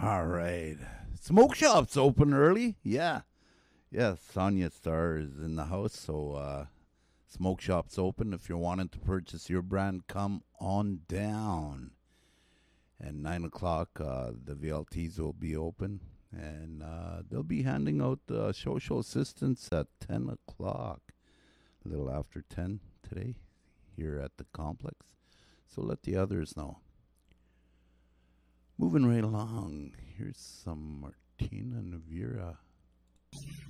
All right. Smoke shop's open early. Yeah. Yeah, Sonia Star is in the house, so smoke shop's open. If you're wanting to purchase your brand, come on down. And 9 o'clock, the VLTs will be open, and they'll be handing out social assistance at 10 o'clock, a little after 10 today here at the complex. So let the others know. Moving right along, here's some Martina Navira.